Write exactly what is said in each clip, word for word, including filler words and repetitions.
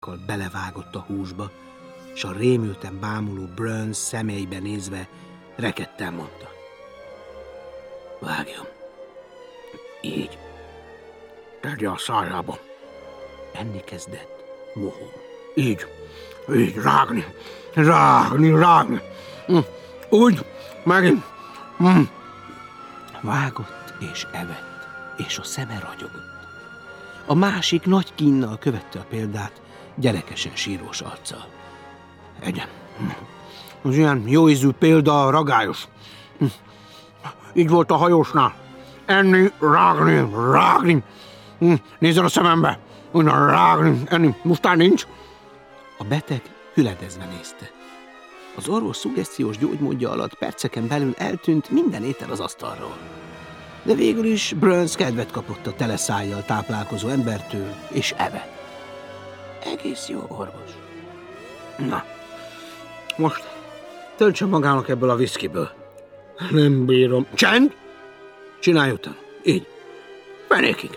szájkal belevágott a húsba, s a rémülten bámuló Burns szemeibe nézve rekedten mondta. Vágjon. Így. Tegye a szájába. Enni kezdett mohom. Így. Így. Rágni. Rágni. Rágni. Mm. Úgy. Megint. Mm. Vágott és evett, és a szeme ragyogott. A másik nagy kínnal követte a példát, gyerekesen sírós arccal. Egyen. Az ilyen jóízű példa a ragályos. Így volt a hajósnál. Enni, rágni, rágni. Nézzel a szemembe. Ugyan rágni, enni. Mustán nincs. A beteg hüledezve nézte. Az orvos szuggesztiós gyógymódja alatt perceken belül eltűnt minden étel az asztalról. De végül is Burns kedvet kapott a tele szájjal táplálkozó embertől, és evett. Egész jó, orvos. Na, most töltsön magának ebből a viszkiből. Nem bírom. Csend! Csinálj utána. Így. Fenékig.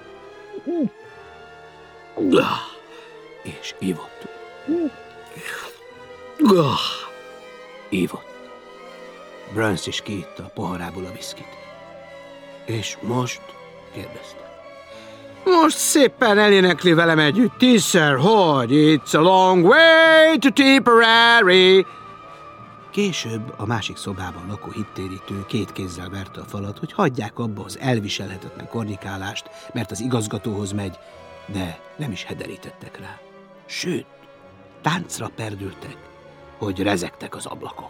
És ívott. Ívott. Burns is kiitta a poharából a viszkit. És most? Kérdezte. Most szépen elénekli velem együtt tízszer, hogy it's a long way to Tipperary. Később a másik szobában lakó hittérítő két kézzel verte a falat, hogy hagyják abba az elviselhetetlen kornikálást, mert az igazgatóhoz megy, de nem is hederítettek rá. Sőt, táncra perdültek, hogy rezegtek az ablakok.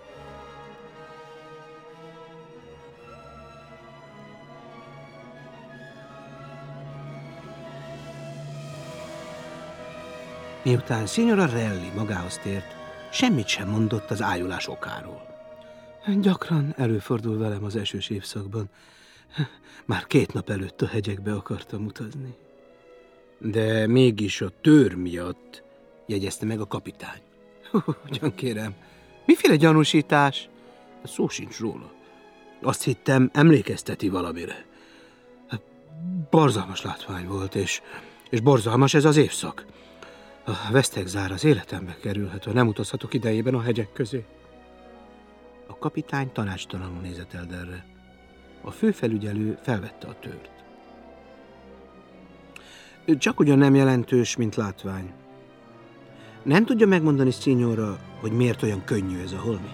Miután Signora Ralli magához tért, semmit sem mondott az ájulás okáról. Gyakran előfordul velem az esős évszakban. Már két nap előtt a hegyekbe akartam utazni. De mégis a tőr miatt, jegyezte meg a kapitány. Ugyan kérem, miféle gyanúsítás? Szó sincs róla. Azt hittem, emlékezteti valamire. Borzalmas látvány volt, és, és borzalmas ez az évszak. A vesztegzár az életembe kerülhet, ha nem utazhatok idejében a hegyek közé. A kapitány tanácstalanul nézett Elderre. A főfelügyelő felvette a tőrt. Csak ugyan nem jelentős, mint látvány. Nem tudja megmondani, Signora, hogy miért olyan könnyű ez a holmi?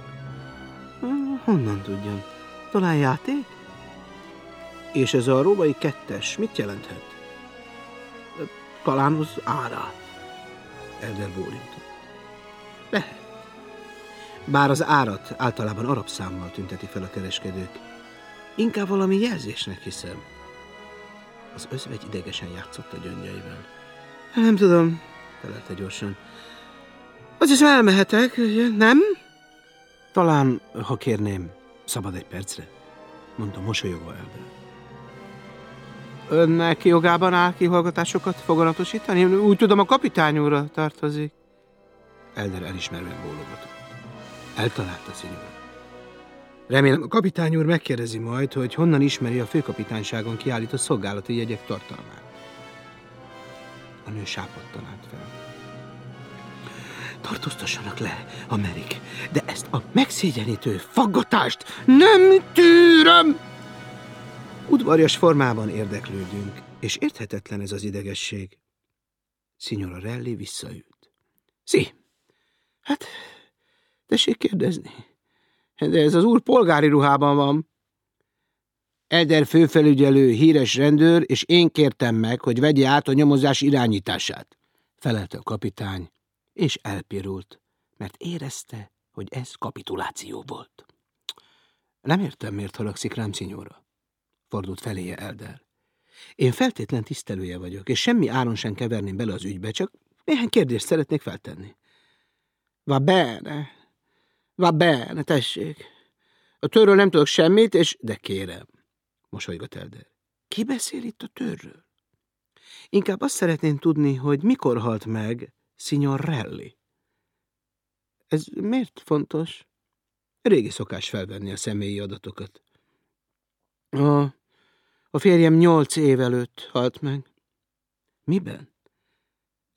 Honnan tudjam? Talán játék? És ez a római kettes mit jelenthet? Talán az árát. Elder bólintott. Lehet. Bár az árat általában arab számmal tünteti fel a kereskedők. Inkább valami jelzésnek hiszem. Az özvegy idegesen játszott a gyöngyeivel. Nem tudom, felelte gyorsan. Azt hiszem elmehetek, nem? Talán, ha kérném, szabad egy percre, mondta mosolyogva Elder. Önnek jogában áll kihallgatásokat foganatosítani? Úgy tudom, a kapitány úrra tartozik. Elder elismerően bólogatott. Eltalálta, Signora. Remélem, a kapitány úr megkérdezi majd, hogy honnan ismeri a főkapitányságon kiállított szolgálati jegyek tartalmát. A nő sápadtan állt fel. Tartóztassanak le, Amerik, de ezt a megszégyenítő faggatást nem tűröm! Udvarjas formában érdeklődünk, és érthetetlen ez az idegesség. Signora Ralli visszaült. Szí, hát, tessék kérdezni, de ez az úr polgári ruhában van. Elder főfelügyelő, híres rendőr, és én kértem meg, hogy vegye át a nyomozás irányítását, felelte a kapitány, és elpirult, mert érezte, hogy ez kapituláció volt. Nem értem, miért haragszik rám, Signora, fordult feléje Elder. Én feltétlen tisztelője vagyok, és semmi áron sem keverném bele az ügybe, csak néhány kérdést szeretnék feltenni. Va bene, va bene, tessék. A tőrről nem tudok semmit, és de kérem, mosolygott Elder. Ki beszél itt a tőrről? Inkább azt szeretném tudni, hogy mikor halt meg Signor Ralli. Ez miért fontos? Régi szokás felvenni a személyi adatokat. A, a férjem nyolc év előtt halt meg. Miben?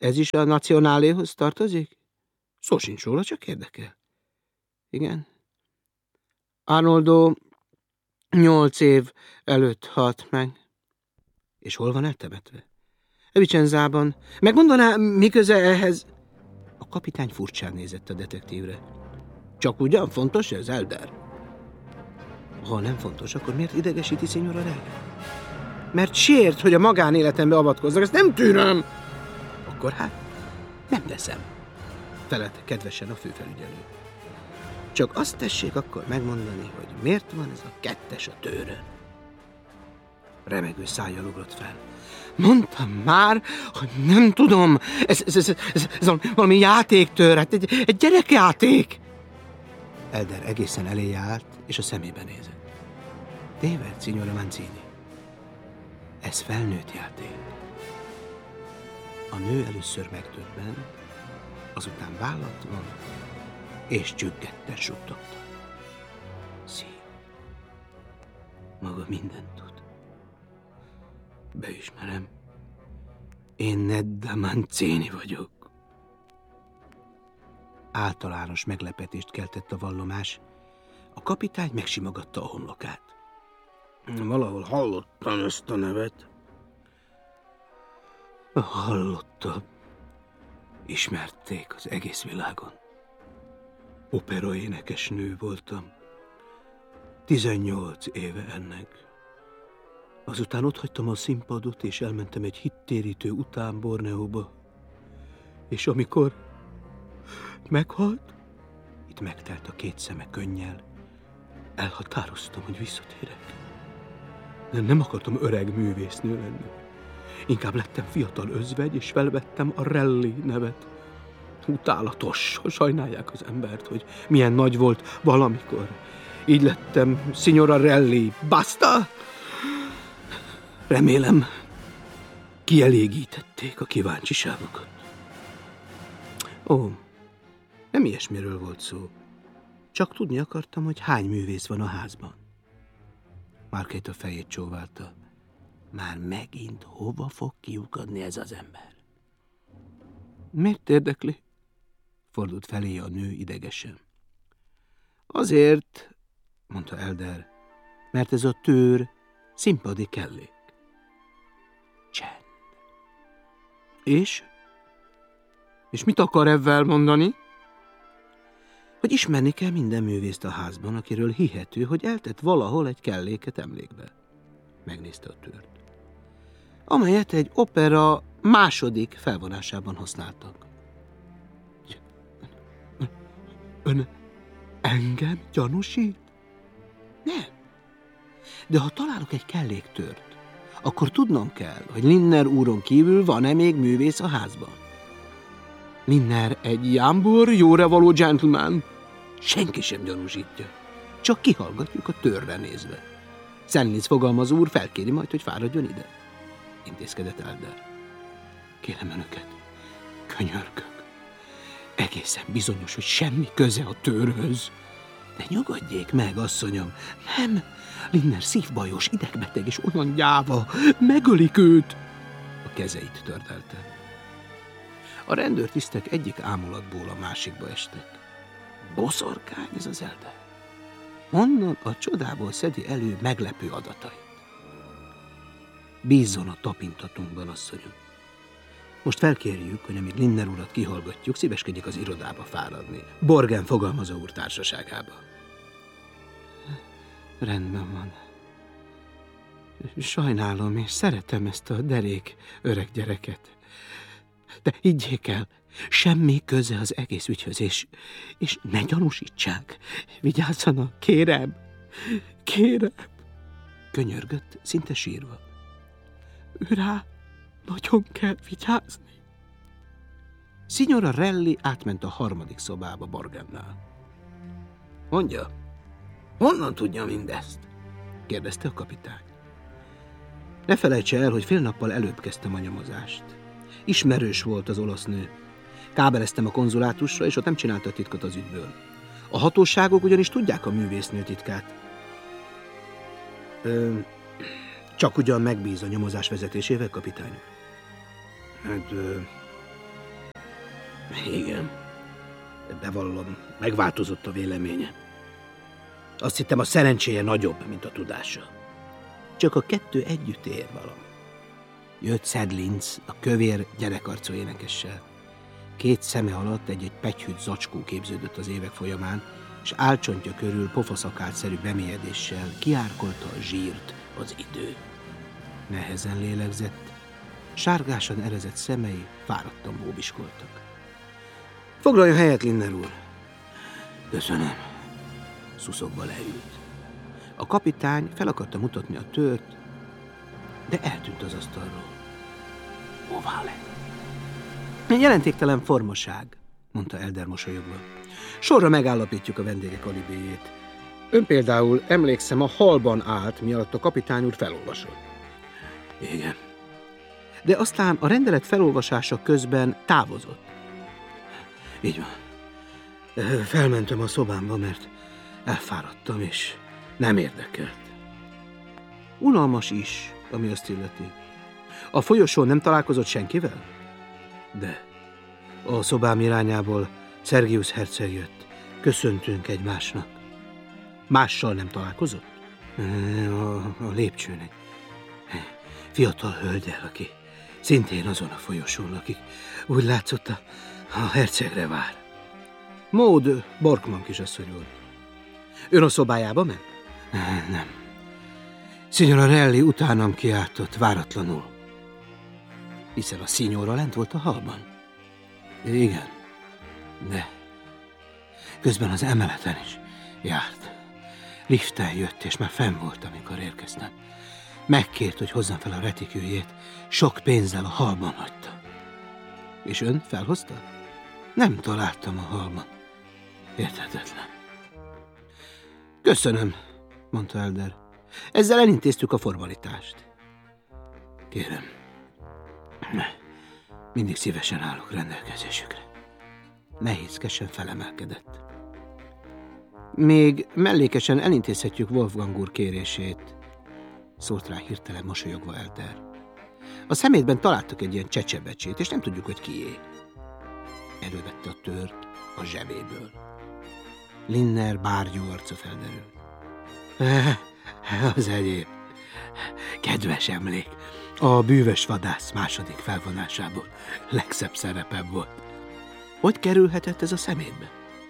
Ez is a nacionáléhoz tartozik? Szó sincs róla, csak érdekel. Igen. Arnoldo nyolc év előtt halt meg. És hol van eltemetve? Vicenzában. Megmondaná, mi köze ehhez? A kapitány furcsán nézett a detektívre. Csak ugyan fontos ez, Elder? Ha nem fontos, akkor miért idegesíti Signora Rell? Mert sért, hogy a magánéletembe avatkoznak, ezt nem tűröm! Akkor hát, nem teszem. Felelt kedvesen a főfelügyelő. Csak azt tessék akkor megmondani, hogy miért van ez a kettes a tőrön. Remegő szájjal ugrott fel. Mondtam már, hogy nem tudom. Ez, ez, ez, ez, ez valami játéktőr, hát egy, egy gyerekjáték. Elder egészen eléje állt, és a szemébe nézett. Téved, Signora Mancini. Ez felnőtt játék. A nő először megdöbbent, azután vállat van, és csüggetten suttogta. Szí, maga mindent tud. Beismerem, én Nedda Mancini vagyok. Általános meglepetést keltett a vallomás. A kapitány megsimogatta a homlokát. Valahol hallottam ezt a nevet. Hallottam. Ismerték az egész világon. Operaénekes nő voltam. Tizennyolc éve ennek. Azután otthagytam a színpadot, és elmentem egy hittérítő után Borneóba. És amikor meghalt, itt megtelt a két szeme könnyel, elhatároztam, hogy visszatérek. De nem akartam öreg művésznő lenni. Inkább lettem fiatal özvegy, és felvettem a Relli nevet. Utálatos, sajnálják az embert, hogy milyen nagy volt valamikor. Így lettem Signora Relli. Basta! Remélem, kielégítették a kíváncsiságokat. Ó, nem ilyesmiről volt szó. Csak tudni akartam, hogy hány művész van a házban. Margate a fejét csóválta. Már megint hova fog kiukadni ez az ember? Miért érdekli? Fordult felé a nő idegesen. Azért, mondta Elder, mert ez a tőr színpadi kellék. Csend. És? És mit akar ezzel mondani? Hogy ismerni kell minden művészt a házban, akiről hihető, hogy eltett valahol egy kelléket emlékbe. Megnézte a tőrt. Amelyet egy opera második felvonásában használtak. Ön engem gyanúsít? Nem. De ha találok egy kelléktört, akkor tudnom kell, hogy Linner úron kívül van-e még művész a házban. Linner egy jámbor, jóra való gentleman. Senki sem gyanúsítja. Csak kihallgatjuk a törre nézve. Szenlic fogalmazó úr felkéri majd, hogy fáradjon ide. Intézkedett Elder. Kérem önöket, könyörgök. Egészen bizonyos, hogy semmi köze a törhöz. De nyugodjék meg, asszonyom. Nem, Linner szívbajos, idegbeteg és olyan gyáva. Megölik őt. A kezeit tördelte. A rendőrtisztek egyik ámulatból a másikba estek. Boszorkány ez az Elder. Honnan a csodából szedi elő meglepő adatait? Bízzon a tapintatunkban, asszonyom. Most felkérjük, hogy amíg Linner urat kihallgatjuk, szíveskedjék az irodába fáradni. Borgen fogalmazó úr társaságába. Rendben van. Sajnálom, és szeretem ezt a derék öreg gyereket. De higgyék el, semmi köze az egész ügyhöz, és, és ne gyanúsítsák. Vigyázzanak, kérem, kérem. Könyörgött, szinte sírva. Rá nagyon kell vigyázni. Signora Relli átment a harmadik szobába Borgennál. Mondja, honnan tudja mindezt? Kérdezte a kapitány. Ne felejtse el, hogy fél nappal előbb kezdtem a nyomozást. Ismerős volt az olasz nő. Kábeleztem a konzulátusra, és ott nem csinálta titkot az ügyből. A hatóságok ugyanis tudják a művésznő titkát. Ö, csak ugyan megbíz a nyomozás vezetésével, kapitány? Hát, ö, Igen. Bevallom, megváltozott a véleménye. Azt hittem, a szerencséje nagyobb, mint a tudása. Csak a kettő együtt ér valami. Jött Szedlinc, a kövér gyerekarcú énekessel. Két szeme alatt egy-egy pegyhűt zacskó képződött az évek folyamán, és álcsontja körül pofaszakálszerű bemélyedéssel kiárkolta a zsírt az idő. Nehezen lélegzett, sárgásan erezett szemei fáradtan bóbiskoltak. Foglaljon helyet, Linner úr! Köszönöm. Szuszogva leült. A kapitány fel akarta mutatni a tört, de eltűnt az asztalról. Hová lett? Jelentéktelen formaság, mondta Elder mosolyogva. Sorra megállapítjuk a vendégek alibéjét. Ön például, emlékszem, a hallban állt, mi alatt a kapitány úr felolvasott. Igen. De aztán a rendelet felolvasása közben távozott. Így van. Felmentem a szobámba, mert elfáradtam, és nem érdekelt. Unalmas is, ami azt illeti. A folyosón nem találkozott senkivel? De a szobám irányából Szergiusz herceg jött. Köszöntünk egymásnak. Mással nem találkozott? A, a lépcsőn egy fiatal hölgyel, aki szintén azon a folyosón lakik. Úgy látszott, a, a hercegre vár. Maud Borkman kisasszony volt. Ön a szobájába ment? Nem. Signora Relli utánam kiáltott váratlanul. Hiszen a szinyóra lent volt a hallban. Igen, de közben az emeleten is járt. Liften jött, és már fenn volt, amikor érkeztem. Megkért, hogy hozzam fel a retikűjét, sok pénzzel a hallban hagyta. És ön felhozta? Nem találtam a hallban. Érthetetlen. Köszönöm, mondta Elder. Ezzel elintéztük a formalitást. Kérem, mindig szívesen állok rendelkezésükre. Nehézkesen felemelkedett. Még mellékesen elintézhetjük Wolfgang úr kérését, szólt rá hirtelen mosolyogva Elder. A szemétben találtak egy ilyen csecsebecsét, és nem tudjuk, hogy kié. Elővette a tört a zsebéből. Linner bárgyú arca felderült. Az egyéb. Kedves emlék. A bűvös vadász második felvonásából legszebb szerepem volt. Hogy kerülhetett ez a szemétbe?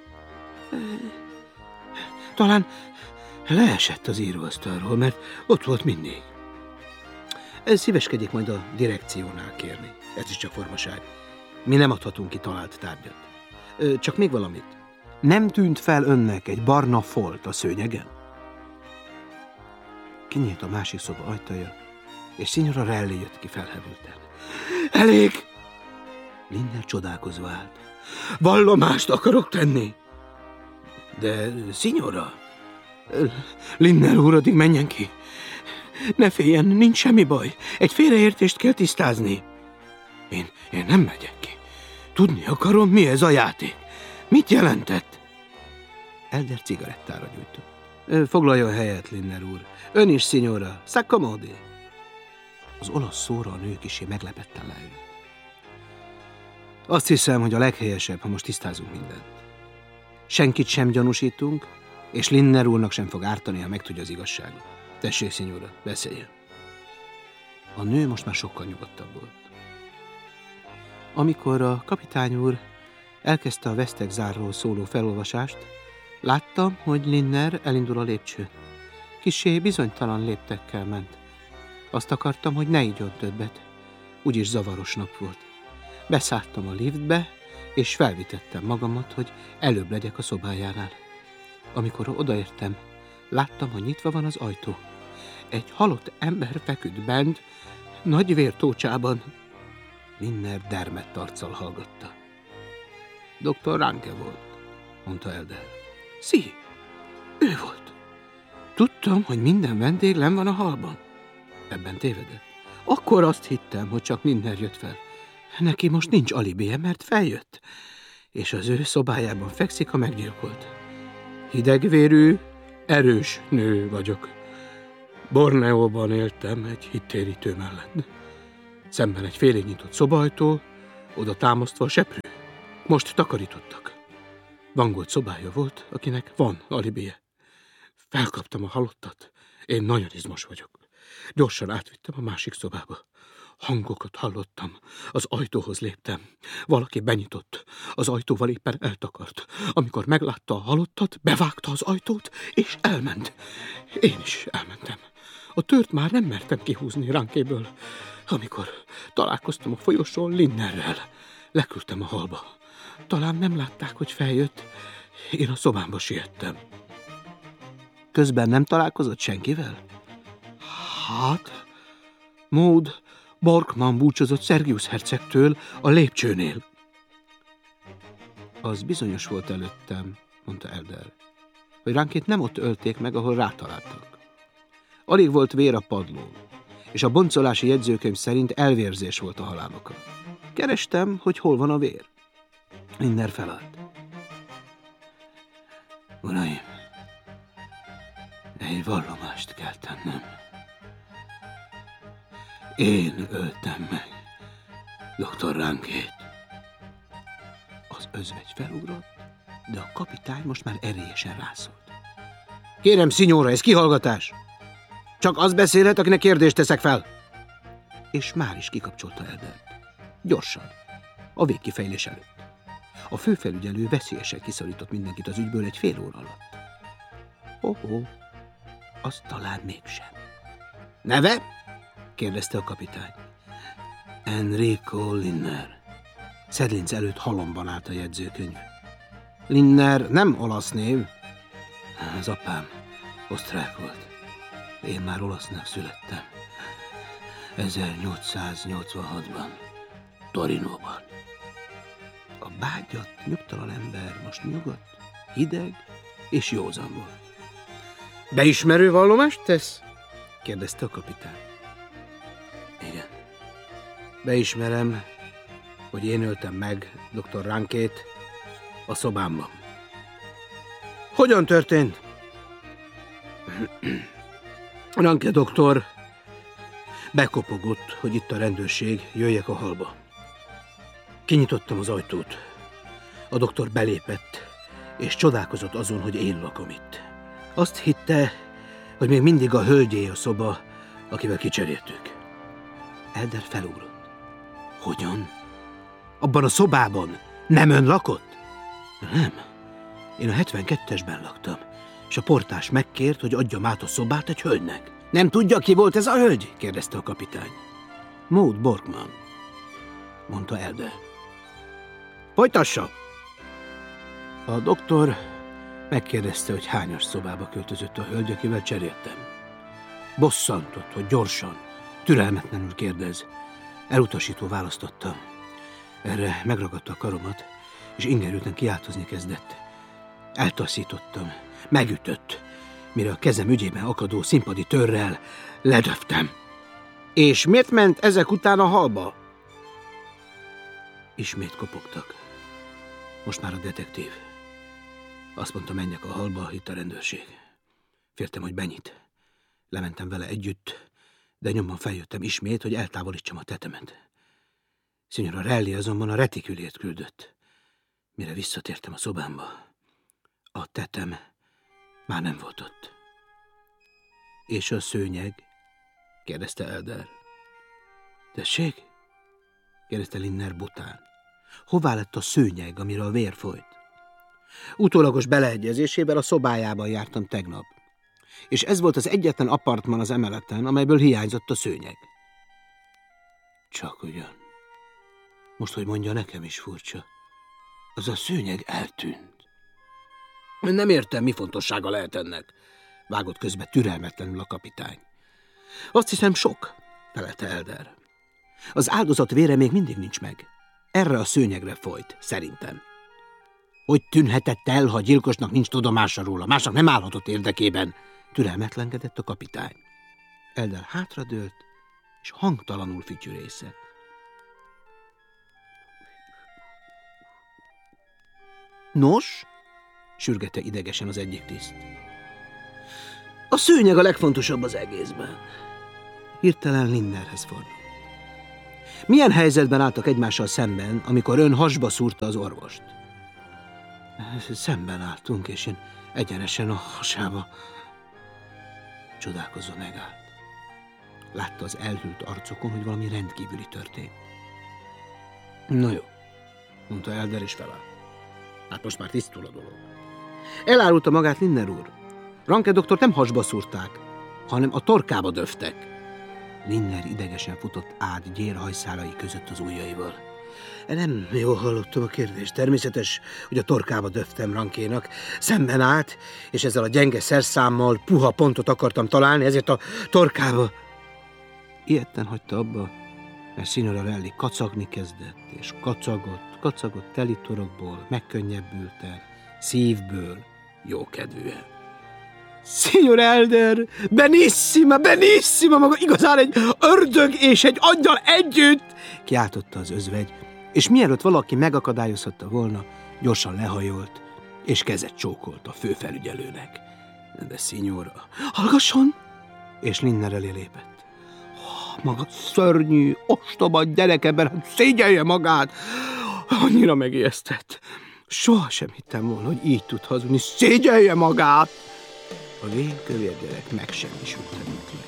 Talán leesett az íróasztalról, mert ott volt mindig. Szíveskedjék majd a direkciónál kérni. Ez is csak formaság. Mi nem adhatunk ki talált tárgyat. Csak még valamit. Nem tűnt fel önnek egy barna folt a szőnyegen? Kinyílt a másik szoba ajtaja, és Signora Relli jött ki felhevülten. Elég! Linner csodálkozva állt. Vallomást akarok tenni. De, Signora, Linner úr, addig menjen ki. Ne féljen, nincs semmi baj. Egy félreértést kell tisztázni. Én, én nem megyek ki. Tudni akarom, mi ez a játék. Mit jelentett? Elder cigarettára gyújtott. Foglaljon helyet, Linner úr. Ön is, Signora. S'accomodi. Az olasz szóra a nő kisé meglepetten leült. Azt hiszem, hogy a leghelyesebb, ha most tisztázunk mindent. Senkit sem gyanúsítunk, és Linner úrnak sem fog ártani, ha megtudja az igazságot. Tessék, Signora, beszéljen. A nő most már sokkal nyugodtabb volt. Amikor a kapitány úr elkezdte a vesztegzárról szóló felolvasást, láttam, hogy Linner elindul a lépcsőn. Kissé bizonytalan léptekkel ment. Azt akartam, hogy ne igyon többet. Úgyis zavaros nap volt. Beszálltam a liftbe, és felvitettem magamat, hogy előbb legyek a szobájánál. Amikor odaértem, láttam, hogy nyitva van az ajtó. Egy halott ember feküdt bent, nagy vértócsában. Linner dermedt arccal hallgatta. doktor Ranke volt, mondta Elder. Szí, ő volt. Tudtam, hogy minden vendég lenn van a hallban. Ebben tévedett. Akkor azt hittem, hogy csak Linner jött fel. Neki most nincs alibije, mert feljött, és az ő szobájában fekszik a meggyilkolt. Hidegvérű, erős nő vagyok. Borneóban éltem egy hittérítő mellett. Szemben egy félig nyitott szobajtó, oda támasztva a seprő. Most takarítottak. Vangolt szobája volt, akinek van alibije. Felkaptam a halottat. Én nagyon izmos vagyok. Gyorsan átvittem a másik szobába. Hangokat hallottam. Az ajtóhoz léptem. Valaki benyitott. Az ajtóval éppen eltakart. Amikor meglátta a halottat, bevágta az ajtót, és elment. Én is elmentem. A tört már nem mertem kihúzni Rankéből. Amikor találkoztam a folyosón Linnerrel, leküldtem a halba. Talán nem látták, hogy feljött. Én a szobámba siettem. Közben nem találkozott senkivel? Hát, Maud Borkman búcsúzott Sergius hercegtől a lépcsőnél. Az bizonyos volt előttem, mondta Elder, hogy Rankét nem ott ölték meg, ahol rátaláltak. Alig volt vér a padlón, és a boncolási jegyzőkönyv szerint elvérzés volt a halál oka. Kerestem, hogy hol van a vér. Linner felállt. Uraim, egy vallomást kell tennem. Én öltem meg doktor Rankét. Az özvegy felugrott, de a kapitány most már erélyesen rászólt. Kérem, szinyóra, ez kihallgatás! Csak az beszélhet, akinek kérdést teszek fel! És már is kikapcsolta Eldert. Gyorsan, a végkifejlés előtt. A főfelügyelő veszélyesen kiszorított mindenkit az ügyből egy fél óra alatt. Oh-oh, az talán mégsem. Neve? Kérdezte a kapitány. Enrico Linner. Szedlinc előtt halomban állt a jegyzőkönyv. Linner nem olasz név. Az apám osztrák volt. Én már olasznak születtem. ezernyolcszáznyolcvanhatban, Torinóban. A bágyat nyugtalan ember most nyugodt, hideg és józan volt. Beismerő vallomást tesz? Kérdezte a kapitány. Igen. Beismerem, hogy én öltem meg doktor Rankét a szobámban. Hogyan történt? Ranke doktor bekopogott, hogy itt a rendőrség, jöjjek a halba. Kinyitottam az ajtót. A doktor belépett, és csodálkozott azon, hogy én lakom itt. Azt hitte, hogy még mindig a hölgyé a szoba, akivel kicseréltük. Elder felugrott. Hogyan? Abban a szobában nem ön lakott? Nem. Én a hetvenkettesben laktam, és a portás megkért, hogy adjam át a szobát egy hölgynek. Nem tudja, ki volt ez a hölgy? Kérdezte a kapitány. Maud Borkman, mondta Elder. Folytassa! A doktor megkérdezte, hogy hányas szobába költözött a hölgy, akivel cseréltem. Bosszantott, hogy gyorsan, türelmetlenül kérdez. Elutasító választottam. Erre megragadta a karomat, és ingerülten kiáltozni kezdett. Eltaszítottam, megütött, mire a kezem ügyében akadó színpadi törrel ledöftem. És miért ment ezek után a halba? Ismét kopogtak. Most már a detektív. Azt mondta, menjek a halba, itt a rendőrség. Féltem, hogy benyit. Lementem vele együtt, de nyomban feljöttem ismét, hogy eltávolítsam a tetemet. Szignora Relli azonban a retikülét küldött. Mire visszatértem a szobámba, a tetem már nem volt ott. És a szőnyeg? Kérdezte Elder. Tessék? Kérdezte Linner bután. Hová lett a szőnyeg, amire a vér folyt? Utólagos beleegyezésével a szobájában jártam tegnap. És ez volt az egyetlen apartman az emeleten, amelyből hiányzott a szőnyeg. Csak ugyan. Most, hogy mondja, nekem is furcsa. Az a szőnyeg eltűnt. Nem értem, mi fontossága lehet ennek, vágott közbe türelmetlenül a kapitány. Azt hiszem sok, felelte Elder. Az áldozat vére még mindig nincs meg. Erre a szőnyegre folyt, szerintem. Hogy tűnhetett el, ha a gyilkosnak nincs tudomása róla, másnak nem állhatott érdekében, türelmetlenkedett a kapitány. Elder hátradőlt, és hangtalanul fütyürészett. Nos? Sürgette idegesen az egyik tiszt. A szőnyeg a legfontosabb az egészben. Hirtelen Linnerhez fordult. Milyen helyzetben álltak egymással szemben, amikor ön hasba szúrta az orvost? Szemben álltunk, és én egyenesen a hasába. Csodálkozva megállt. Látta az elhűlt arcokon, hogy valami rendkívüli történt. Na jó, mondta Elder, és felállt. Hát most már tisztul a dolog. Elárulta magát Linner úr. Ranke doktort nem hasba szúrták, hanem a torkába döftek. Linner idegesen futott át gyérhajszálai között az ujjaival. Nem jól hallottam a kérdést. Természetes, hogy a torkába döftem Rankénak. Szemben állt, és ezzel a gyenge szerszámmal puha pontot akartam találni, ezért a torkába... Ilyetten hagyta abba, mert Signorelli kacagni kezdett, és kacagott, kacagott telitorokból, megkönnyebbülten, szívből, jókedvűen. Signor Elder, benissima, benissima, maga igazán egy ördög és egy angyal együtt! Kiáltotta az özvegy, és mielőtt valaki megakadályozhatta volna, gyorsan lehajolt, és kezet csókolt a főfelügyelőnek. De Signora, hallgasson! És Linner elé lépett. Maga szörnyű, ostoba gyerekember, szégyelje magát! Annyira megijesztett. Soha sem hittem volna, hogy így tud hazudni. Szégyelje magát! A vén kövér gyerek megsemmisült meg.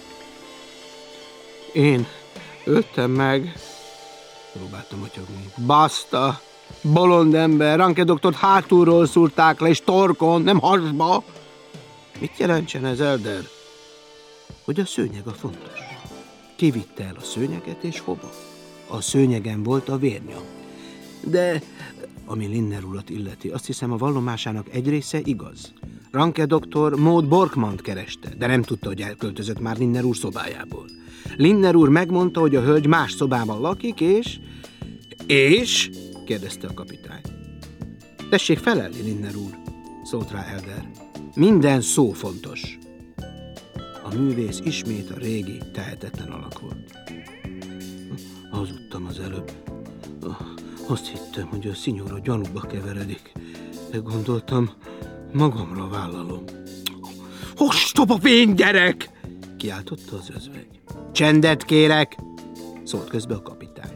Én öltem meg, próbáltam motyogni. Basta! Bolond ember, Ranke doktort hátulról szúrták le, és torkon, nem hasba. Mit jelentsen ez, Elder? Hogy a szőnyeg a fontos. Ki vitte el a szőnyeget, és hova? A szőnyegen volt a vérnyom. De, ami Linner urat illeti, azt hiszem a vallomásának egy része igaz. Ranke doktor Maud Borkmant kereste, de nem tudta, hogy elköltözött már Linner úr szobájából. Linner úr megmondta, hogy a hölgy más szobában lakik, és... És? kérdezte a kapitány. Tessék felelni, Linner úr, szólt rá Elder. Minden szó fontos. A művész ismét a régi, tehetetlen alak volt. Hazudtam az előbb. Azt hittem, hogy a szinyóra gyanúba keveredik. De gondoltam, magamra vállalom. Ostoba vén gyerek! Kiáltotta az özvegy. Csendet kérek! Szólt közbe a kapitány.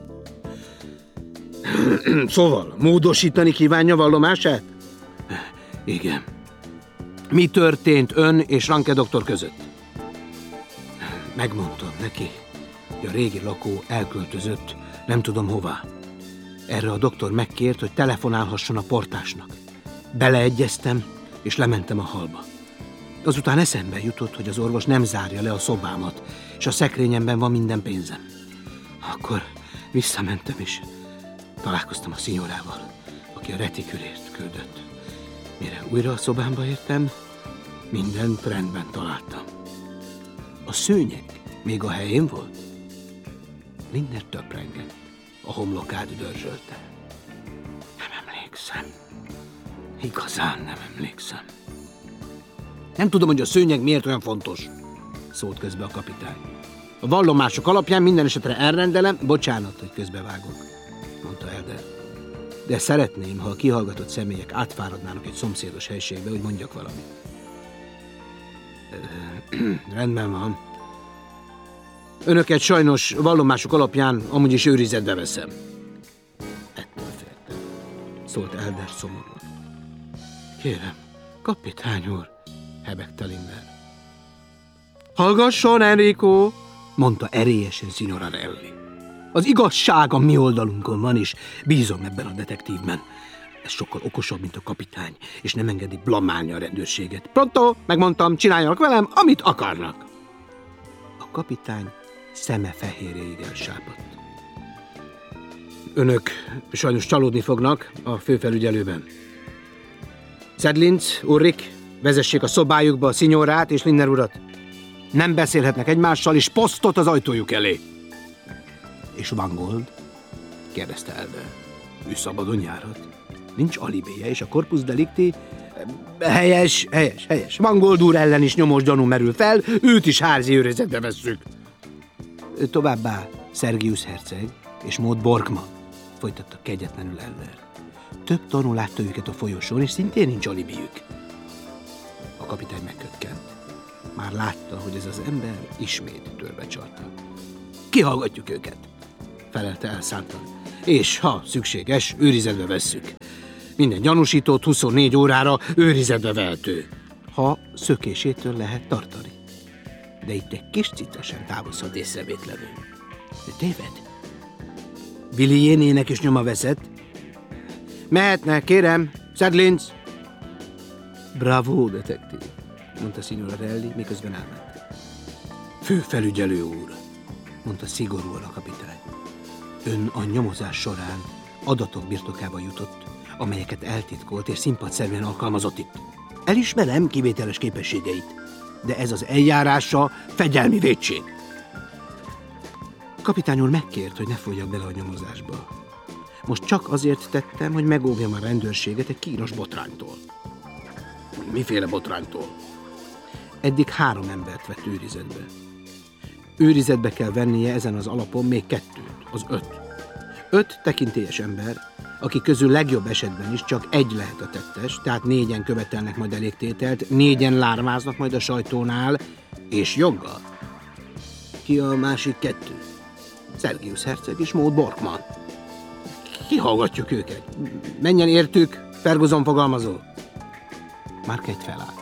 Szóval, módosítani kívánja vallomását? Igen. Mi történt ön és Ranke doktor között? Megmondtam neki, hogy a régi lakó elköltözött, nem tudom hová. Erre a doktor megkért, hogy telefonálhasson a portásnak. Beleegyeztem, és lementem a hallba. Azután eszembe jutott, hogy az orvos nem zárja le a szobámat, és a szekrényemben van minden pénzem. Akkor visszamentem, és találkoztam a szinyorával, aki a retikülért küldött. Mire újra a szobámba értem, mindent rendben találtam. A szőnyeg még a helyén volt? Linner töprengett, a homlokát dörzsölte. Nem emlékszem. Igazán nem emlékszem. Nem tudom, hogy a szőnyeg miért olyan fontos, szólt közbe a kapitány. A vallomások alapján minden esetre elrendelem, bocsánat, hogy közbevágok, mondta Elder. De szeretném, ha a kihallgatott személyek átfáradnának egy szomszédos helységbe, hogy mondjak valamit. Rendben van. Önöket sajnos vallomások alapján amúgy is őrizetbe veszem. Ettől féltem, szólt Elder szomorúan. Kérem, kapitány úr, hebegte Linner. Hallgasson, Enrico, mondta erélyesen Signorelli. Az igazság a mi oldalunkon van, és bízom ebben a detektívben. Ez sokkal okosabb, mint a kapitány, és nem engedi blamálni a rendőrséget. Pronto, megmondtam, csináljanak velem, amit akarnak. A kapitány szeme fehérjéig elsápadt. Önök sajnos csalódni fognak a főfelügyelőben. Szedlinc, Ulrik, vezessék a szobájukba a szinyorát és Linner urat. Nem beszélhetnek egymással, és posztot az ajtójuk elé. És Mangold? Kérdezte Elder. Ő szabadon járhat. Nincs alibéje, és a corpus delicti... Helyes, helyes, helyes. Mangold úr ellen is nyomós gyanú merül fel, őt is házi őrizetbe vesszük. Továbbá Sergius herceg és Maud Borkman, folytatta kegyetlenül Elder. Több tanú látta őket a folyosón, és szintén nincs alibijük. A kapitány megkökkent. Már látta, hogy ez az ember ismét törbe csalta. Kihallgatjuk őket, felelte elszántan. És ha szükséges, őrizetbe vesszük. Minden gyanúsított huszonnégy órára őrizetbe vehető. Ha szökésétől lehet tartani. De itt egy kis cica sem távozhat észrevétlenül. De téved? Willi jénének is nyoma veszett. Mehetne, kérem, Sedlinc! Bravo, detektív, mondta Signora Relli, miközben elment. Főfelügyelő úr, mondta szigorúan a kapitány. Ön a nyomozás során adatok birtokába jutott, amelyeket eltitkolt és színpadszerűen alkalmazott itt. Elismerem kivételes képességeit, de ez az eljárása fegyelmi vétség. Kapitány úr megkért, hogy ne folyjak bele a nyomozásba. Most csak azért tettem, hogy megóvjam a rendőrséget egy kínos botránytól. Miféle botránytól? Eddig három embert vett őrizetbe. Őrizetbe kell vennie ezen az alapon még kettőt, az öt. Öt tekintélyes ember, akik közül legjobb esetben is csak egy lehet a tettes, tehát négyen követelnek majd elégtételt, négyen lármáznak majd a sajtónál, és joggal. Ki a másik kettő? Sergius herceg és Maud Borkman. Kihallgatjuk őket. Menjen értük, Ferguson fogalmazó. Marquette felállt.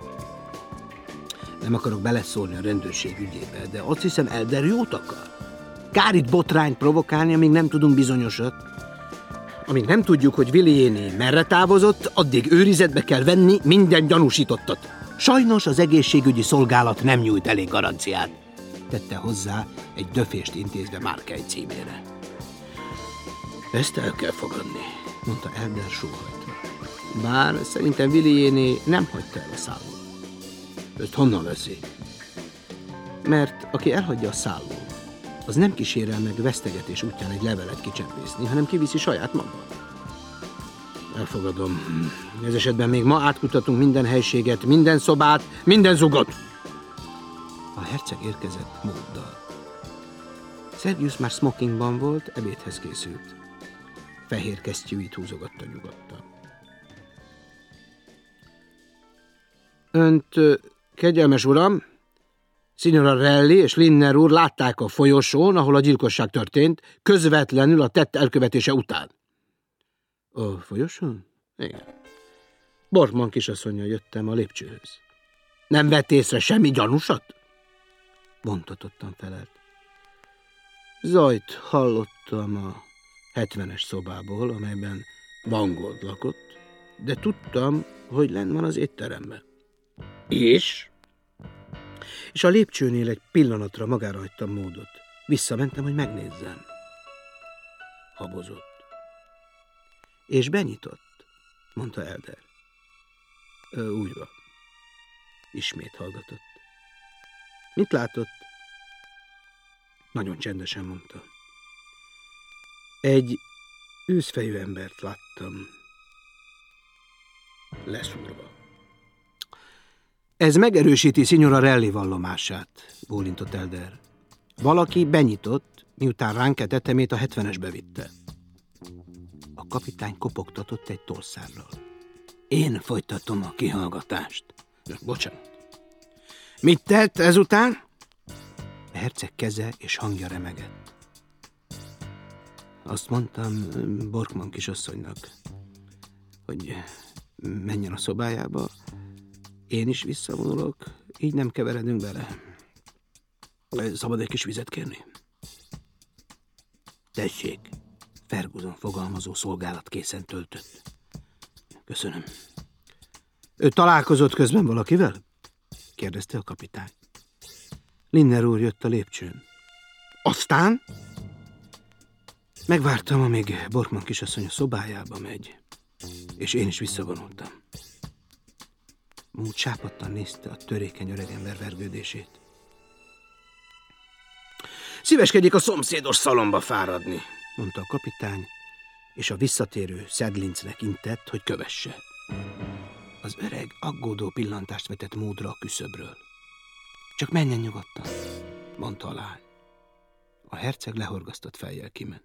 Nem akarok beleszólni a rendőrség ügyébe, de azt hiszem Elder jót akar. Kár itt botrányt provokálni, amíg nem tudunk bizonyosat. Amíg nem tudjuk, hogy Willi jéné merre távozott, addig őrizetbe kell venni minden gyanúsítottat. Sajnos az egészségügyi szolgálat nem nyújt elég garanciát, tette hozzá egy döfést intézve Marquette címére. Ezt el kell fogadni, mondta Elder sóhajtva. Bár szerintem Willi jéné nem hagyta el a szállót. Ezt honnan veszi? Mert aki elhagyja a szállót, az nem kísérel meg vesztegetés útján egy levelet kicsempészni, hanem kiviszi saját maga. Elfogadom. Ez esetben még ma átkutatunk minden helységet, minden szobát, minden zugot. A herceg érkezett Mauddal. Sergius már smokingban volt, ebédhez készült. Fehér kesztyűit húzogatta nyugodtan. Önt, kegyelmes uram, Signora Relli és Linner úr látták a folyosón, ahol a gyilkosság történt, közvetlenül a tett elkövetése után. A folyosón? Igen. Borkman kisasszonnyal jöttem a lépcsőhöz. Nem vett észre semmi gyanúsat? Vontatottan felelt. Zajt hallottam a hetvenes szobából, amelyben Van Gold lakott, de tudtam, hogy lenn van az étteremben. És? És a lépcsőnél egy pillanatra magára hagytam Maudot. Visszamentem, hogy megnézzem. Habozott. És benyitott, mondta Elder. Ö, úgy van. Ismét hallgatott. Mit látott? Nagyon csendesen mondta. Egy őszfejű embert láttam. Leszúrva. Ez megerősíti Signora Relli vallomását, bólintott Elder. Valaki benyitott, miután ránke tetemét a hetvenesbe vitte. A kapitány kopogtatott egy tolszárral. Én folytatom a kihallgatást. Bocsánat. Mit tett ezután? A herceg keze és hangja remegett. Azt mondtam Borkman kisasszonynak, hogy menjen a szobájába, én is visszavonulok, így nem keveredünk bele. Szabad egy kis vizet kérni? Tessék, Ferguson fogalmazó szolgálat készen töltött. Köszönöm. Ő találkozott közben valakivel? Kérdezte a kapitány. Linner úr jött a lépcsőn. Aztán? Megvártam, amíg Borkman kisasszony a szobájába megy, és én is visszavonultam. Maud sápadtan nézte a törékeny öregember vergődését. Szíveskedjék a szomszédos szalomba fáradni, mondta a kapitány, és a visszatérő Sedlincnek intett, hogy kövesse. Az öreg aggódó pillantást vetett Maudra a küszöbről. Csak menjen nyugodtan, mondta a lány. A herceg lehorgasztott fejjel kiment.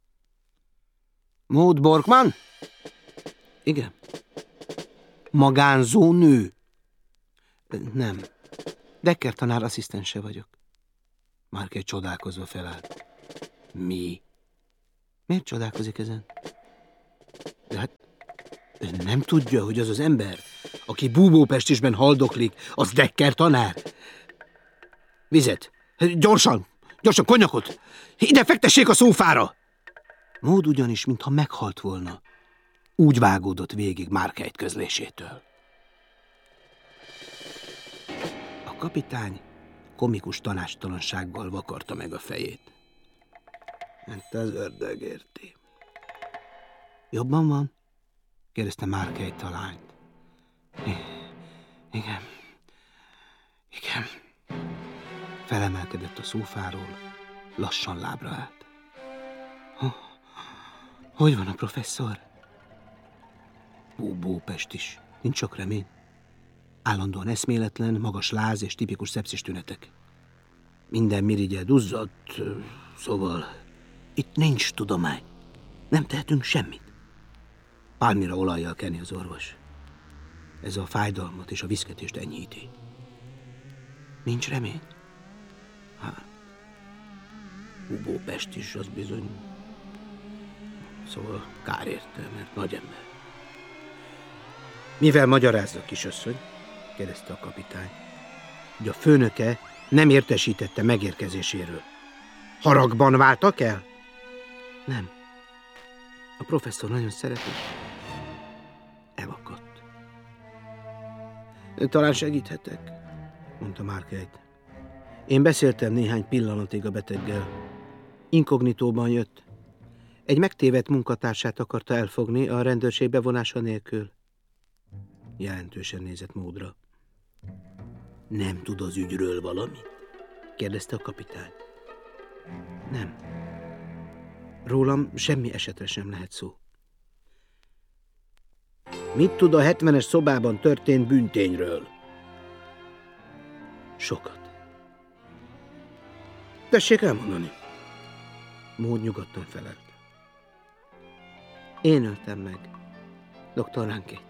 Maud Borkman? Igen. Magánzó nő? Nem. Decker tanár asszisztense vagyok. Marquette csodálkozva felállt. Mi? Miért csodálkozik ezen? De hát ön nem tudja, hogy az az ember, aki búbópestisben haldoklik, az Dekker tanár? Vizet! Gyorsan! Gyorsan, konyakot! Ide fektessék a szófára! Mód ugyanis, mintha meghalt volna. Úgy vágódott végig Margate közlésétől. A kapitány komikus tanástalansággal vakarta meg a fejét. Hát az ördög érti. Jobban van? Kérdezte Margate a lányt. Igen. Igen. Felemelkedett a szófáról, lassan lábra állt. Hogy van a professzor? Búbópest is. Nincs sok remény. Állandóan eszméletlen, magas láz és tipikus szepszis tünetek. Minden mirigye duzzadt, szóval itt nincs tudomány. Nem tehetünk semmit. Pálmira olajjal kenni az orvos. Ez a fájdalmat és a viszketést enyhíti. Nincs remény? Hát, Búbópest is, az bizony. Szóval kár érte, mert nagy ember. Mivel magyarázza, kisasszony? Kérdezte a kapitány. Hogy a főnöke nem értesítette megérkezéséről. Haragban váltak el? Nem. A professzor nagyon szereti. Elakadt. Talán segíthetek, mondta Margate. Én beszéltem néhány pillanatig a beteggel. Inkognitóban jött. Egy megtévedt munkatársát akarta elfogni a rendőrség bevonása nélkül. Jelentősen nézett Maudra. Nem tud az ügyről valamit? Kérdezte a kapitány. Nem. Rólam semmi esetre sem lehet szó. Mit tud a hetvenes szobában történt bűntényről? Sokat. Tessék elmondani. Maud nyugodtan felelt. Én öltem meg doktor Rankét.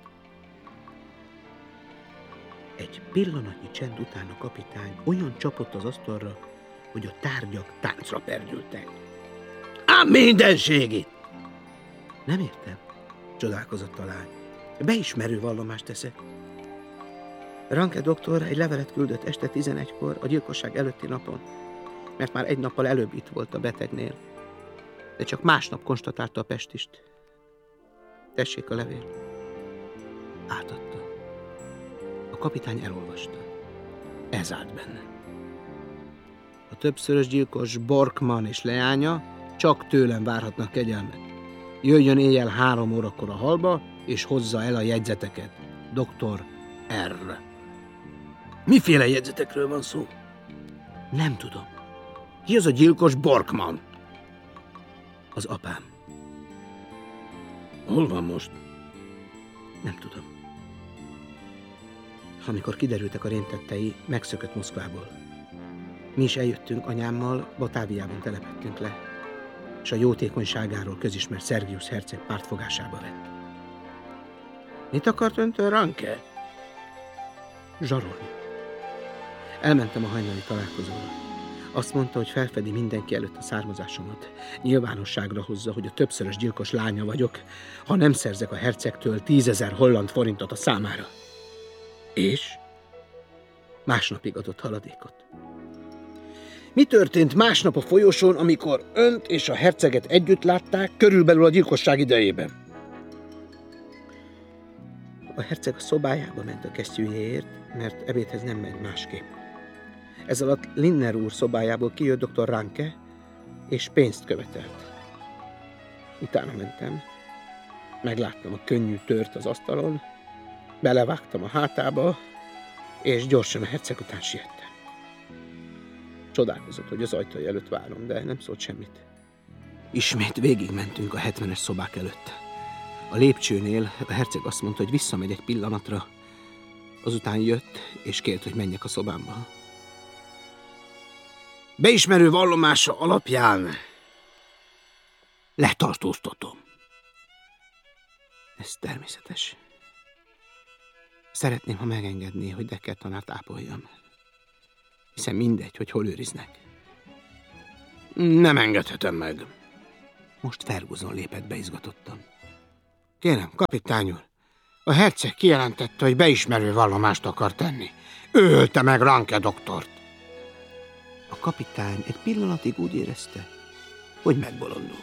Egy pillanatnyi csend után a kapitány olyan csapott az asztalra, hogy a tárgyak táncra perdültek. Ám mindenségét! Nem értem, csodálkozott a lány. Beismerő vallomást teszek. Ranke doktor egy levelet küldött este tizenegykor a gyilkosság előtti napon, mert már egy nappal előbb itt volt a betegnél, de csak másnap konstatálta a pestist. Tessék a levél. Átadta. A kapitány elolvasta. Ez állt benne. A többszörös gyilkos Borkman és leánya csak tőlem várhatnak kegyelmet. Jöjjön éjjel három órakor a hallba, és hozza el a jegyzeteket. doktor R. Miféle jegyzetekről van szó? Nem tudom. Ki az a gyilkos Borkman? Az apám. Hol van most? Nem tudom. Amikor kiderültek a rémtettei, megszökött Moszkvából. Mi is eljöttünk anyámmal, Batáviában telepedtünk le, és a jótékonyságáról közismert Szergiusz herceg pártfogásába vett. Mit akart öntől Ranke? Zsarolni. Elmentem a hajnali találkozóra. Azt mondta, hogy felfedi mindenki előtt a származásomat. Nyilvánosságra hozza, hogy a többszörös gyilkos lánya vagyok, ha nem szerzek a hercegtől tízezer holland forintot a számára. És? Másnapig adott haladékot. Mi történt másnap a folyosón, amikor önt és a herceget együtt látták, körülbelül a gyilkosság idejében? A herceg a szobájába ment a kesztyűjéért, mert ebédhez nem megy másképp. Ez alatt Linner úr szobájából kijött doktor Ranke, és pénzt követelt. Utána mentem, megláttam a könnyű tört az asztalon, belevágtam a hátába, és gyorsan a herceg után siettem. Csodálkozott, hogy az ajtója előtt várom, de nem szólt semmit. Ismét végigmentünk a hetvenes szobák előtt. A lépcsőnél a herceg azt mondta, hogy visszamegy egy pillanatra, azután jött, és kért, hogy menjek a szobámba. Beismerő vallomása alapján letartóztatom. Ez természetes. Szeretném, ha megengedné, hogy Dekker tanárt ápoljam. Hiszen mindegy, hogy hol őriznek. Nem engedhetem meg. Most Ferguson lépett be izgatottan. Kérem, kapitány úr, a herceg kijelentette, hogy beismerő vallomást akar tenni. Ő ölte meg Ranke doktort. A kapitány egy pillanatig úgy érezte, hogy megbolondul.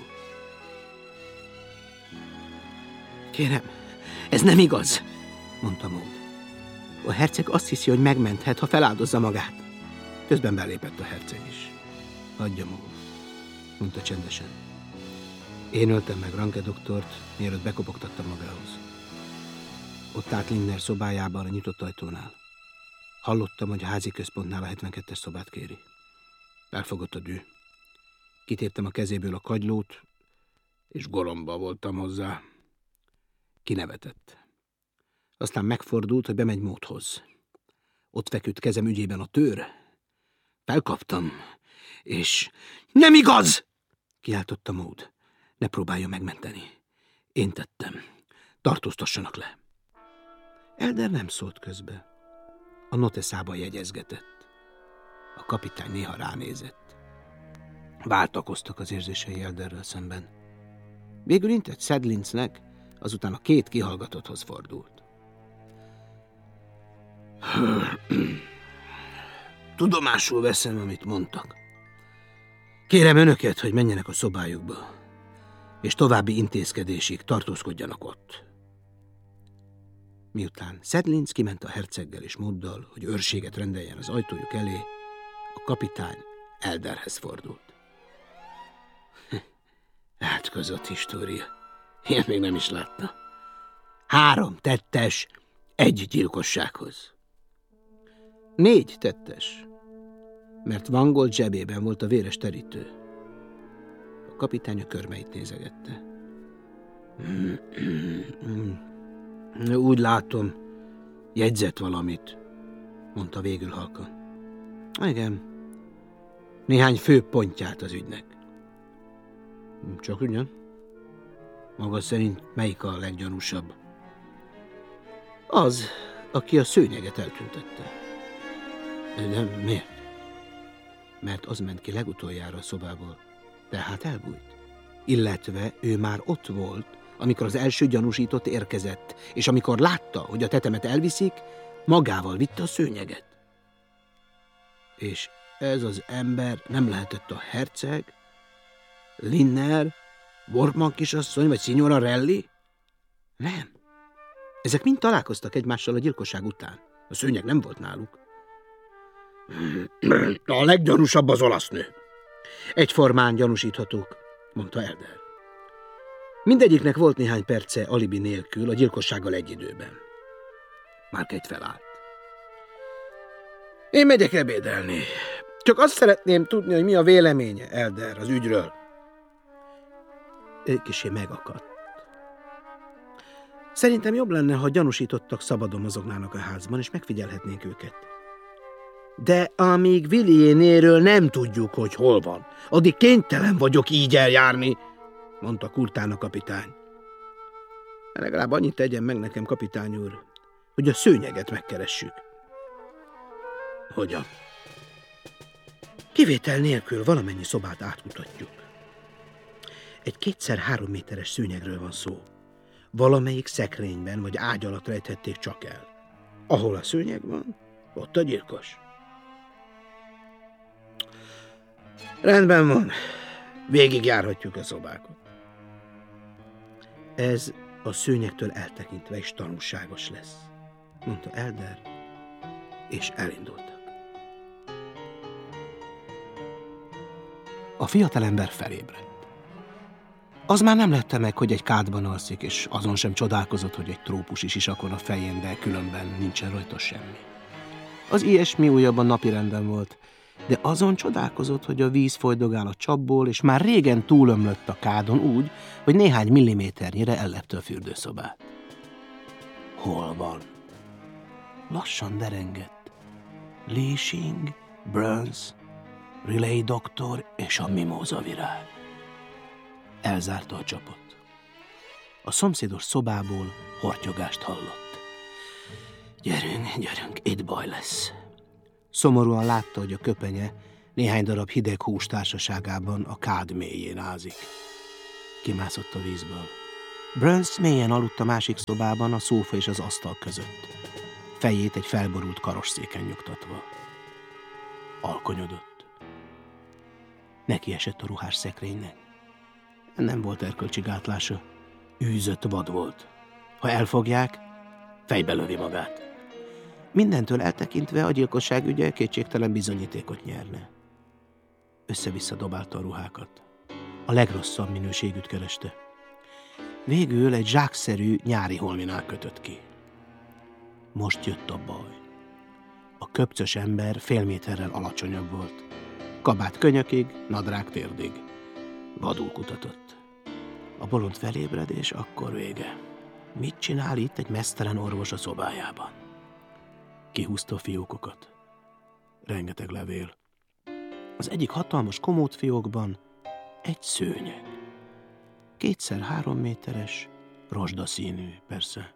Kérem, ez nem igaz, mondta Maud. A herceg azt hiszi, hogy megmenthet, ha feláldozza magát. Közben belépett a herceg is. Hagyja, Maud, mondta csendesen. Én öltem meg Ranke doktort, mielőtt bekopogtattam magához. Ott állt Lindner szobájában a nyitott ajtónál. Hallottam, hogy a házi központnál a hetvenkettes szobát kéri. Elfogott a dű. Kitéptem a kezéből a kagylót, és goromba voltam hozzá. Kinevetett. Aztán megfordult, hogy bemegy Maudhoz. Ott feküdt kezem ügyében a tőr. Felkaptam, és... Nem igaz! Kiáltotta Maud. Ne próbálja megmenteni. Én tettem. Tartóztassanak le. Elder nem szólt közbe. A noteszába jegyezgetett. A kapitány néha ránézett. Váltakoztak az érzései Elderrel szemben. Végül intett Sedlincnek, azután a két kihallgatotthoz fordult. Tudomásul veszem, amit mondtak. Kérem önöket, hogy menjenek a szobájukba, és további intézkedésig tartózkodjanak ott. Miután Sedlinc kiment a herceggel és Mauddal, hogy őrséget rendeljen az ajtójuk elé, a kapitány Elderhez fordult. Átkozott história. Én még nem is láttam. Három tettes, egy gyilkossághoz. Négy tettes, mert Van Gold zsebében volt a véres terítő. A kapitány a körmeit nézegette. Úgy látom, jegyzett valamit, mondta végül halkan. Igen, néhány fő pontját az ügynek. Csak ugyan? Maga szerint melyik a leggyanúsabb? Az, aki a szőnyeget eltüntette. De miért? Mert az ment ki legutoljára a szobából, tehát elbújt. Illetve ő már ott volt, amikor az első gyanúsított érkezett, és amikor látta, hogy a tetemet elviszik, magával vitte a szőnyeget. És ez az ember nem lehetett a herceg, Lindner, Workman kisasszony vagy Signora Rally? Nem. Ezek mind találkoztak egymással a gyilkosság után. A szőnyeg nem volt náluk. A leggyanúsabb az olasz nő. Egyformán gyanúsíthatók, mondta Elder. Mindegyiknek volt néhány perce alibi nélkül a gyilkossággal egy időben. Margate felállt. Én megyek ebédelni. Csak azt szeretném tudni, hogy mi a véleménye, Elder, az ügyről. Ő kissé megakadt. Szerintem jobb lenne, ha gyanúsítottak szabadon mozognának a házban, és megfigyelhetnénk őket. De amíg Villiénéről nem tudjuk, hogy hol van, addig kénytelen vagyok így eljárni, mondta kurtán a kapitány. Legalább annyit tegyen meg nekem, kapitány úr, hogy a szőnyeget megkeressük. Hogyan? Kivétel nélkül valamennyi szobát átmutatjuk. Egy kétszer három méteres szőnyegről van szó. Valamelyik szekrényben vagy ágy alatt rejthették csak el. Ahol a szőnyeg van, ott a gyilkos. Rendben van, végigjárhatjuk a szobákat. Ez a szőnyegtől eltekintve is tanulságos lesz, mondta Elder, és elindultak. A fiatalember felébredt. Az már nem lette meg, hogy egy kádban alszik, és azon sem csodálkozott, hogy egy trópusi sisakon a fején, de különben nincsen rajta semmi. Az ilyesmi újabban napirenden volt, de azon csodálkozott, hogy a víz folydogál a csapból, és már régen túlömlött a kádon úgy, hogy néhány milliméternyire ellepte a fürdőszobát. Hol van? Lassan derengett. Leashing, Burns, Relay doktor és a mimóza virág. Elzárta a csapot. A szomszédos szobából hortyogást hallott. Gyerünk, gyerünk, itt baj lesz. Szomorúan látta, hogy a köpenye néhány darab hideg hús társaságában a kád mélyén ázik. kimászott a vízből. Burns mélyen aludt a másik szobában, a szófa és az asztal között. Fejét egy felborult karosszéken nyugtatva. Alkonyodott. Neki esett a ruhás szekrénynek. Nem volt erkölcsi gátlása. Űzött vad volt. Ha elfogják, fejbe lövi magát. Mindentől eltekintve a gyilkosság ügye kétségtelen bizonyítékot nyerne. Össze-vissza dobálta a ruhákat. A legrosszabb minőségűt kereste. Végül egy zsákszerű nyári holminál kötött ki. Most jött a baj. A köpcös ember fél méterrel alacsonyabb volt. Kabát könyökig, nadrág térdig. Vadul kutatott. A bolond felébred, és akkor vége. Mit csinál itt egy meztelen orvos a szobájában? Kihúzta a fiókokat. Rengeteg levél. Az egyik hatalmas komódfiókban egy szőnyeg. Kétszer három méteres, rozsdaszínű, persze.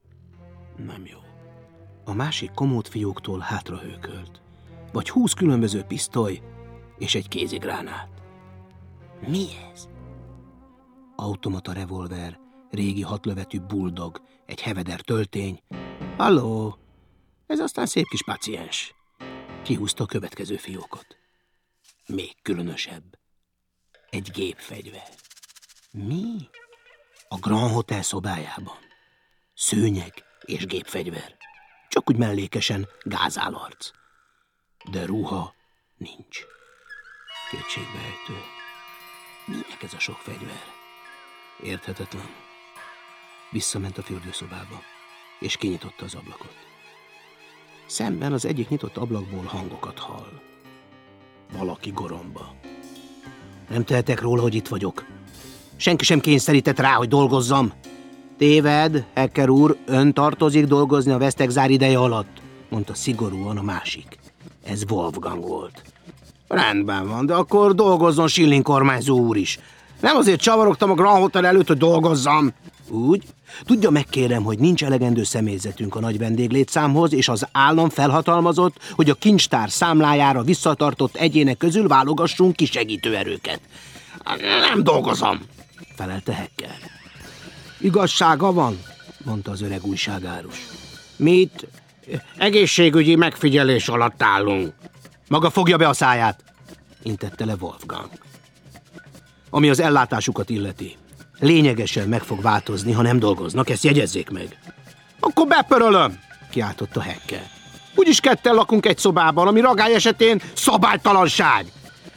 Nem jó. A másik komódfióktól hátrahőkölt. Vagy húsz különböző pisztoly és egy kézigránát. Mi ez? Automata revolver, régi hatlövetű bulldog, egy heveder töltény. Halló, ez aztán szép kis paciens. Kihúzta a következő fiókot. Még különösebb. Egy gépfegyver. Mi? A Grand Hotel szobájában. Szőnyeg és gépfegyver. Csak úgy mellékesen gázálarc. De ruha nincs. Kétségbeejtő. Minek ez a sok fegyver? Érthetetlen. Visszament a fürdőszobába, és kinyitotta az ablakot. Szemben az egyik nyitott ablakból hangokat hall. Valaki goromba. Nem tehetek róla, hogy itt vagyok. Senki sem kényszerített rá, hogy dolgozzam. Téved, Hacker úr, ön tartozik dolgozni a vesztegzár ideje alatt, mondta szigorúan a másik. Ez Wolfgang volt. Rendben van, de akkor dolgozzon Schilling kormányzó úr is. Nem azért csavarogtam a Grand Hotel előtt, hogy dolgozzam. Úgy? Tudja meg, kérem, hogy nincs elegendő személyzetünk a nagy vendéglétszámhoz, és az állam felhatalmazott, hogy a kincstár számlájára visszatartott egyének közül válogassunk ki segítőerőket. Nem dolgozom, felelte Hacker. Igazsága van, mondta az öreg újságárus. Mi itt egészségügyi megfigyelés alatt állunk. Maga fogja be a száját, intette le Wolfgang. Ami az ellátásukat illeti, lényegesen meg fog változni, ha nem dolgoznak, ezt jegyezzék meg. Akkor bepörölöm, kiáltotta Hacker. Úgyis ketten lakunk egy szobában, ami ragály esetén szabálytalanság.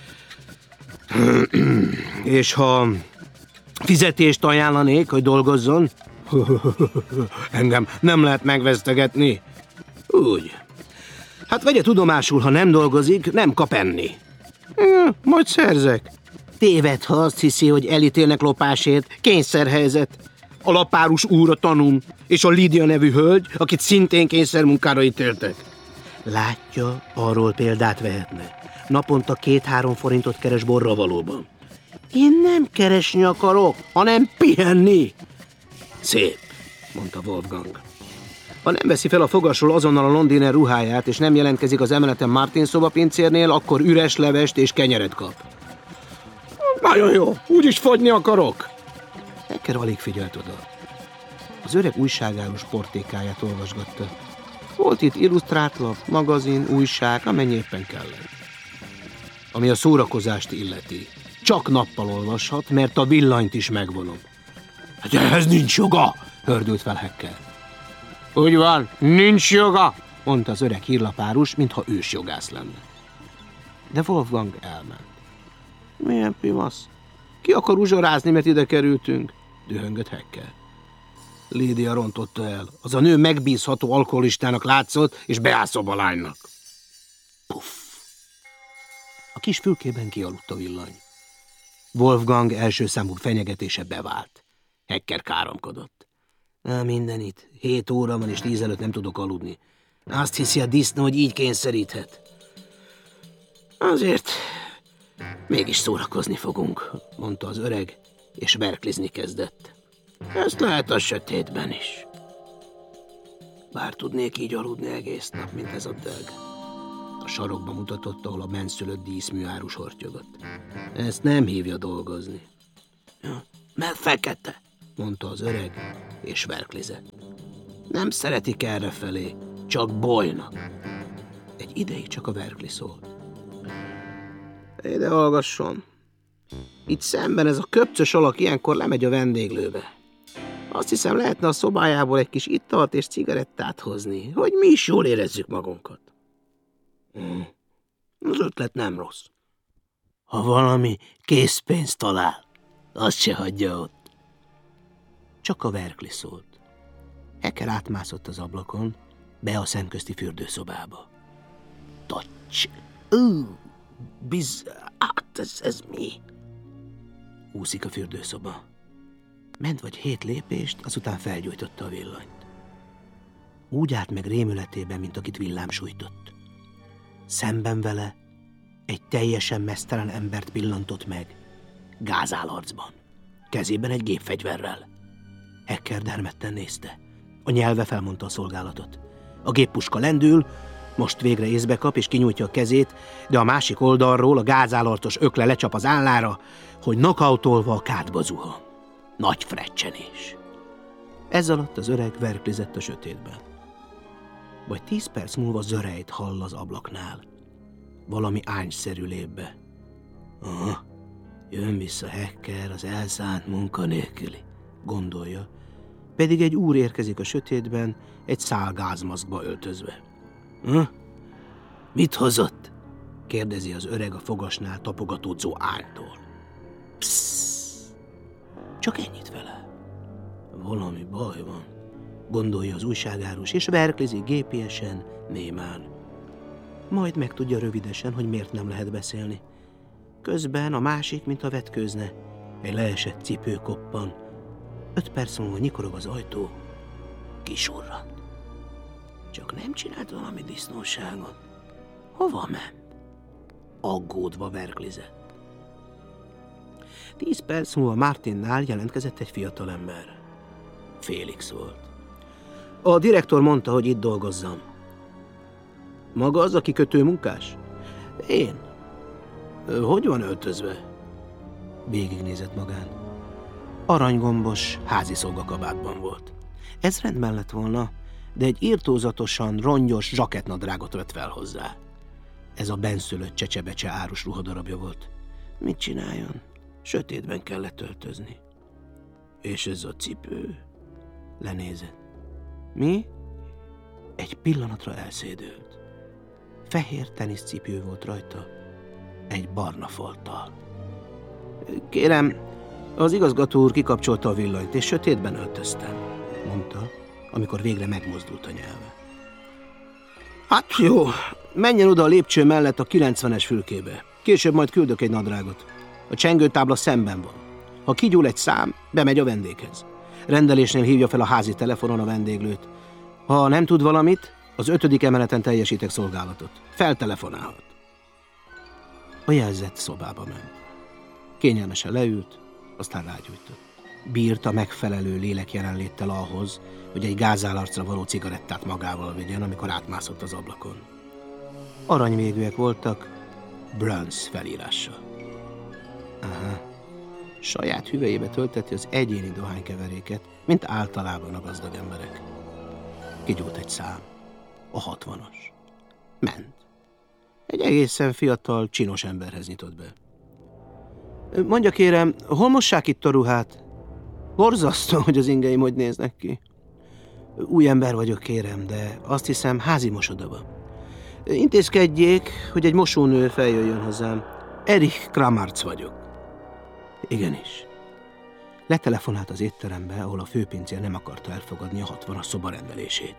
És ha fizetést ajánlanék, hogy dolgozzon? Engem nem lehet megvesztegetni. Úgy. Hát vegye tudomásul, ha nem dolgozik, nem kap enni. Majd szerzek. Téved, ha azt hiszi, hogy elítélnek lopásért. Kényszerhelyzet. A lapárus úr a tanúm, és a Lídia nevű hölgy, akit szintén kényszermunkára ítéltek. Látja, arról példát vehetne. Naponta két-három forintot keres borravalóban. Én nem keresni akarok, hanem pihenni. Szép, mondta Wolfgang. Ha nem veszi fel a fogasról azonnal a londiner ruháját, és nem jelentkezik az emeleten Martin szobapincérnél, akkor üres levest és kenyeret kap. Nagyon jó, úgyis fogyni akarok. Hacker alig figyelt oda. Az öreg újságárus portékáját olvasgatta. Volt itt illusztrált lap, magazin, újság, amennyi éppen kellett. Ami a szórakozást illeti. Csak nappal olvashat, mert a villanyt is megvonom. Hát ehhez nincs joga, hördült fel Hacker. Úgy van, nincs joga, mondta az öreg hírlapárus, mintha ősjogász lenne. De Wolfgang elment. Milyen pimasz? Ki akar uzsorázni, mert ide kerültünk? Dühöngött Hacker. Lídia rontotta el. Az a nő megbízható alkoholistának látszott, és beállszob a lánynak. Puff! A kis fülkében kialudt a villany. Wolfgang első számú fenyegetése bevált. Hacker káromkodott. Na, minden itt. Hét óra van, és tíz előtt nem tudok aludni. Azt hiszi a disznó, hogy így kényszeríthet. Azért mégis szórakozni fogunk, mondta az öreg, és verklizni kezdett. Ezt lehet a sötétben is. Bár tudnék így aludni egész nap, mint ez a dög. A sarokba mutatott, ahol a benszülött díszműárus hortyogott. Ezt nem hívja dolgozni. Ja, Mert fekete, mondta az öreg, és verklizett. Nem szeretik errefelé, csak bolynak. Egy ideig csak a verkli szólt. Ide hallgasson. Itt szemben ez a köpcös alak ilyenkor lemegy a vendéglőbe. Azt hiszem, lehetne a szobájából egy kis italt és cigarettát hozni, hogy mi is jól érezzük magunkat. Hmm. Az ötlet nem rossz. Ha valami készpénzt talál, azt se hagyja ott. Csak a verkli szólt. Hacker átmászott az ablakon, be a szemközti fürdőszobába. Tacs! Ú, biz... Hát ez, ez mi? Úszik a fürdőszoba. Ment vagy hét lépést, azután felgyújtotta a villanyt. Úgy állt meg rémületében, mint akit villám sújtott. Szemben vele egy teljesen meztelen embert pillantott meg, gázálarcban, kezében egy gépfegyverrel. Hacker dermedten nézte. A nyelve felmondta a szolgálatot. A géppuska lendül, most végre észbe kap és kinyújtja a kezét, de a másik oldalról a gázálarcos ökle lecsap az állára, hogy nokautolva a kádba zuhan. Nagy frecsenés. Ez alatt az öreg verklizett a sötétben. Vagy tíz perc múlva zörejt hall az ablaknál. Valami ányszerű lép be. Aha, jön vissza Hacker, az elszánt munkanélküli, gondolja. Pedig egy úr érkezik a sötétben, egy szál gázmaszkba öltözve. Hm? Mit hozott? Kérdezi az öreg a fogasnál tapogatódzó ánytól. Pssz! Csak ennyit vele. Valami baj van, gondolja az újságárus, és verklizik gépiesen, némán. Majd megtudja rövidesen, hogy miért nem lehet beszélni. Közben a másik, mintha vetkőzne, egy leesett cipő koppan. Öt perc múlva nyikorog az ajtó, kisurrant. Csak nem csinált valami disznóságot. Hova ment? Aggódva verklizett. Tíz perc múlva Martinnál jelentkezett egy fiatalember. Félix volt. A direktor mondta, hogy itt dolgozzam. Maga az a kikötő munkás? Én. Hogy van öltözve? Végignézett magán. Aranygombos, házi szolgakabátban volt. Ez rendben lett volna, de egy irtózatosan rongyos zsakettnadrágot vett fel hozzá. Ez a benszülött csecsebecse árus ruhadarabja volt. Mit csináljon? Sötétben kellett öltözni. És ez a cipő? Lenézett. Mi? Egy pillanatra elszédült. Fehér teniszcipő volt rajta, egy barna folttal. Kérem, az igazgató úr kikapcsolta a villanyt, és sötétben öltöztem, mondta, amikor végre megmozdult a nyelve. Hát jó, menjen oda a lépcső mellett a kilencvenes fülkébe. Később majd küldök egy nadrágot. A csengőtábla szemben van. Ha kigyúl egy szám, bemegy a vendéghez. Rendelésnél hívja fel a házi telefonon a vendéglőt. Ha nem tud valamit, az ötödik emeleten teljesítek szolgálatot. Feltelefonálhat. A jelzett szobába ment. Kényelmesen leült, aztán rágyújtott. Bírta megfelelő lélek jelenléttel ahhoz, hogy egy gázálarcra való cigarettát magával vigyen, amikor átmászott az ablakon. Aranyvégűek voltak, Bruns felírással. Aha. Saját hüvelyébe tölteti az egyéni dohánykeveréket, mint általában a gazdag emberek. Kigyújt egy szám. A hatvanas. Ment. Egy egészen fiatal, csinos emberhez nyitott be. Mondja kérem, hol mossák itt a ruhát? Borzasztó, hogy az ingeim hogy néznek ki. Új ember vagyok, kérem, de azt hiszem házi mosodába. Intézkedjék, hogy egy mosónő feljöjjön hozzám. Erich Kramarc vagyok. Igenis. Letelefonált az étterembe, ahol a főpincér nem akarta elfogadni a hatvanas szoba rendelését.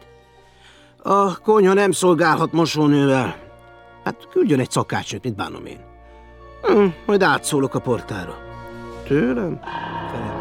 A konyha nem szolgálhat mosónővel. Hát küldjön egy szakácsnőt, mit bánom én. Hm, majd átszólok a portára. Tőlem? Felel.